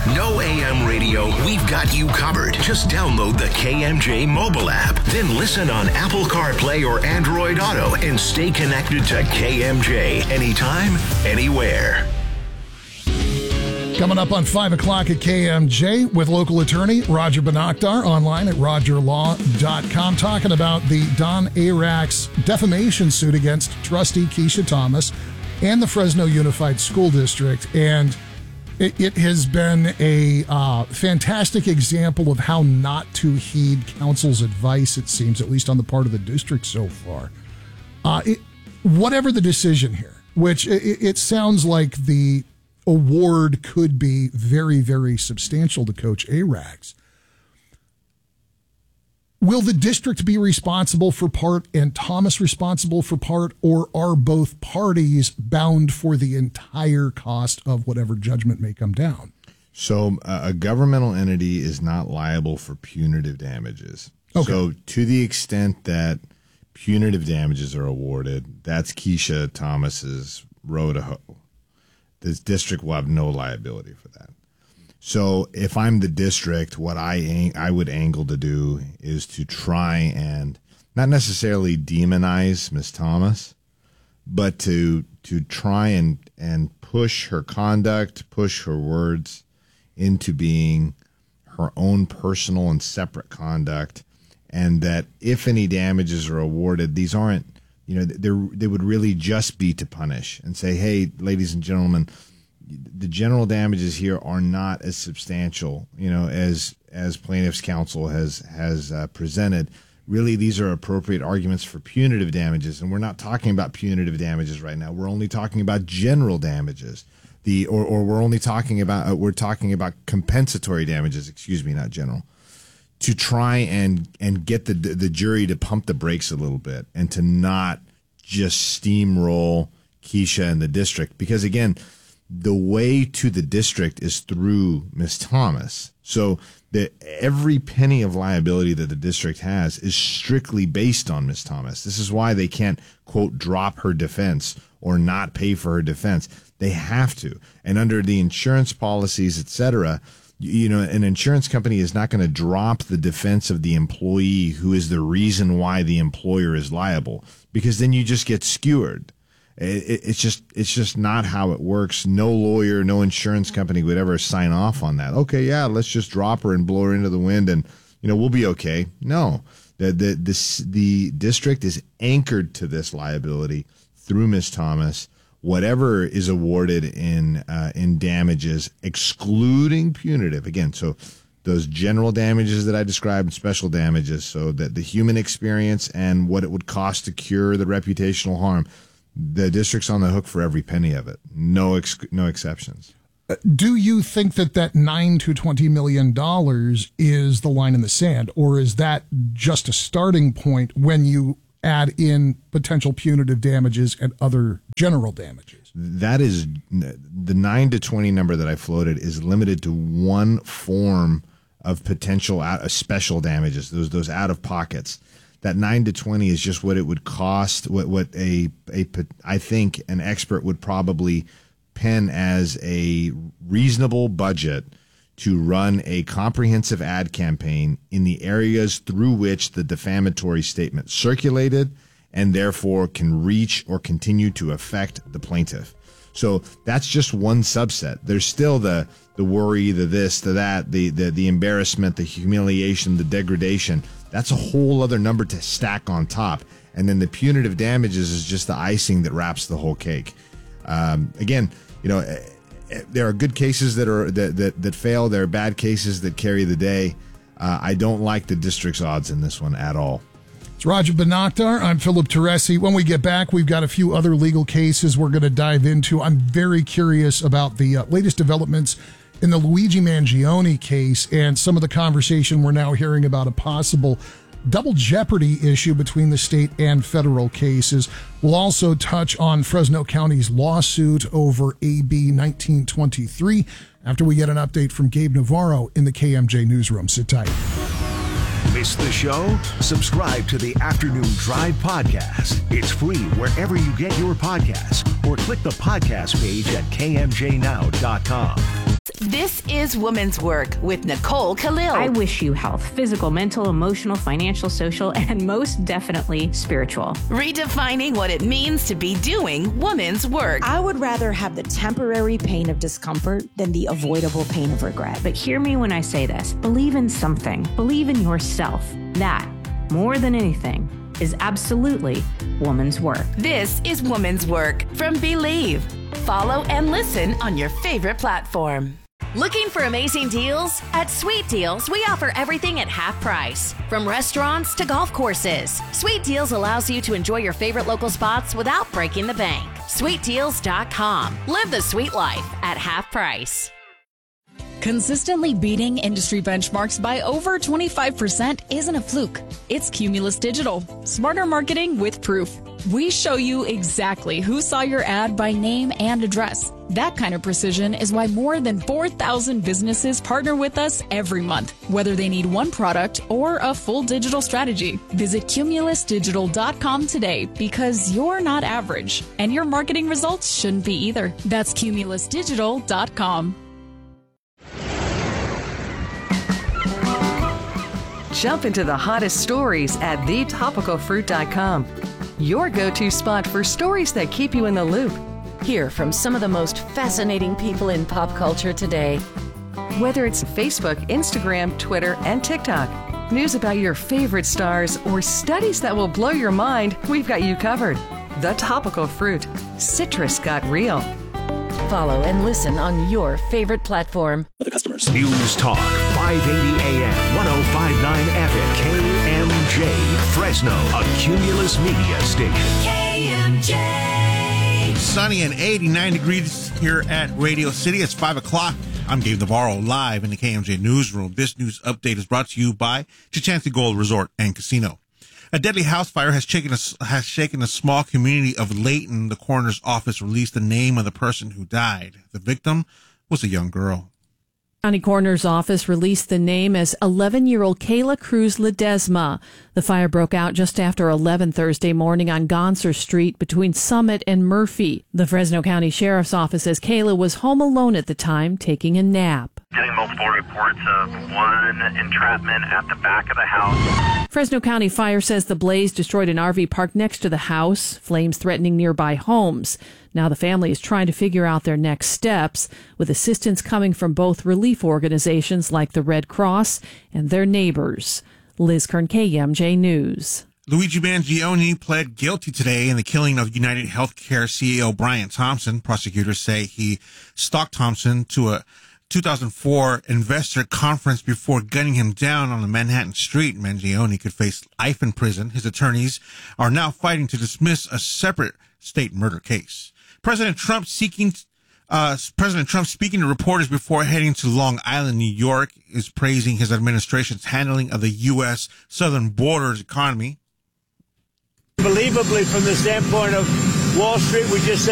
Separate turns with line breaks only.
No AM radio, we've got you covered. Just download the KMJ mobile app. Then listen on Apple CarPlay or Android Auto and stay connected to KMJ anytime, anywhere.
Coming up on 5 o'clock at KMJ with local attorney Roger Benakdar online at rogerlaw.com, talking about the Don Arax defamation suit against trustee Keisha Thomas and the Fresno Unified School District. And it has been a fantastic example of how not to heed counsel's advice, it seems, at least on the part of the district so far. Whatever the decision here, which it sounds like the award could be very, very substantial to Coach Arax. Will the district be responsible for part and Thomas responsible for part, or are both parties bound for the entire cost of whatever judgment may come down?
So a governmental entity is not liable for punitive damages. Okay. So to the extent that punitive damages are awarded, that's Keisha Thomas's row to hoe. The district will have no liability for that. So if I'm the district, what I would angle to do is to try and not necessarily demonize Ms. Thomas, but to try and push her conduct, push her words into being her own personal and separate conduct, and that if any damages are awarded, these aren't, they would really just be to punish and say, hey, ladies and gentlemen, the general damages here are not as substantial, as plaintiff's counsel has presented. Really, these are appropriate arguments for punitive damages, and we're not talking about punitive damages right now. We're only talking about general damages. We're talking about compensatory damages. Excuse me, not general. To try and get the jury to pump the brakes a little bit and to not just steamroll Keisha and the district, because again, the way to the district is through Ms. Thomas. So every penny of liability that the district has is strictly based on Ms. Thomas. This is why they can't, quote, drop her defense or not pay for her defense. They have to. And under the insurance policies, et cetera, an insurance company is not going to drop the defense of the employee who is the reason why the employer is liable, because then you just get skewered. It's just not how it works. No lawyer, no insurance company would ever sign off on that. Okay, yeah, let's just drop her and blow her into the wind and, we'll be okay. No, the district is anchored to this liability through Ms. Thomas. Whatever is awarded in damages, excluding punitive, again, so those general damages that I described, special damages, so that the human experience and what it would cost to cure the reputational harm, the district's on the hook for every penny of it. No exceptions.
Do you think that $9 to $20 million is the line in the sand, or is that just a starting point when you add in potential punitive damages and other general damages?
That is the 9 to 20 number that I floated is limited to one form of potential special damages, those out of pockets. That 9 to 20 is just what it would cost, what I think an expert would probably pen as a reasonable budget to run a comprehensive ad campaign in the areas through which the defamatory statement circulated and therefore can reach or continue to affect the plaintiff. So that's just one subset. There's still the worry, the this, the that, the embarrassment, the humiliation, the degradation. That's a whole other number to stack on top. And then the punitive damages is just the icing that wraps the whole cake. Again, there are good cases that fail. There are bad cases that carry the day. I don't like the district's odds in this one at all.
It's Roger Benakdar. I'm Philip Teresi. When we get back, we've got a few other legal cases we're going to dive into. I'm very curious about the latest developments in the Luigi Mangione case and some of the conversation we're now hearing about a possible double jeopardy issue between the state and federal cases. We'll also touch on Fresno County's lawsuit over AB 1923 after we get an update from Gabe Navarro in the KMJ newsroom. Sit tight.
Miss the show? Subscribe to the Afternoon Drive podcast. It's free wherever you get your podcasts or click the podcast page at kmjnow.com.
This is Woman's Work with Nicole Khalil.
I wish you health, physical, mental, emotional, financial, social, and most definitely spiritual.
Redefining what it means to be doing woman's work.
I would rather have the temporary pain of discomfort than the avoidable pain of regret.
But hear me when I say this. Believe in something. Believe in yourself. That, more than anything, is absolutely woman's work.
This is Woman's Work from Believe. Follow and listen on your favorite platform.
Looking for amazing deals? At Sweet Deals, we offer everything at half price. From restaurants to golf courses, Sweet Deals allows you to enjoy your favorite local spots without breaking the bank. SweetDeals.com. Live the sweet life at half price.
Consistently beating industry benchmarks by over 25% isn't a fluke. It's Cumulus Digital. Smarter marketing with proof. We show you exactly who saw your ad by name and address. That kind of precision is why more than 4,000 businesses partner with us every month, whether they need one product or a full digital strategy. Visit cumulusdigital.com today because you're not average, and your marketing results shouldn't be either. That's cumulusdigital.com.
Jump into the hottest stories at thetopicalfruit.com. Your go-to spot for stories that keep you in the loop. Hear from some of the most fascinating people in pop culture today. Whether it's Facebook, Instagram, Twitter, and TikTok, news about your favorite stars, or studies that will blow your mind, we've got you covered. The Topical Fruit. Citrus got real. Follow and listen on your favorite platform.
For the customers. News Talk 580 AM 1059 FM KMJ Fresno, a Cumulus media station.
KMJ. Sunny and 89 degrees here at Radio City. It's 5 o'clock. I'm Dave Navarro, live in the KMJ newsroom. This news update is brought to you by Chichansi Gold Resort and Casino. A deadly house fire has shaken a small community of Layton. The coroner's office released the name of the person who died. The victim was a young girl.
County Coroner's Office released the name as 11-year-old Kayla Cruz Ledesma. The fire broke out just after 11 Thursday morning on Gonser Street between Summit and Murphy. The Fresno County Sheriff's Office says Kayla was home alone at the time, taking a nap.
Getting multiple reports of one entrapment at the back of the house.
Fresno County Fire says the blaze destroyed an RV parked next to the house, flames threatening nearby homes. Now the family is trying to figure out their next steps, with assistance coming from both relief organizations like the Red Cross and their neighbors. Liz Kern, KMJ News.
Luigi Mangione pled guilty today in the killing of United Healthcare CEO Brian Thompson. Prosecutors say he stalked Thompson to a 2004 investor conference before gunning him down on a Manhattan street. Mangione could face life in prison. His attorneys are now fighting to dismiss a separate state murder case. President Trump speaking to reporters before heading to Long Island, New York, is praising his administration's handling of the U.S. southern border's economy.
Unbelievably, from the standpoint of Wall Street, we just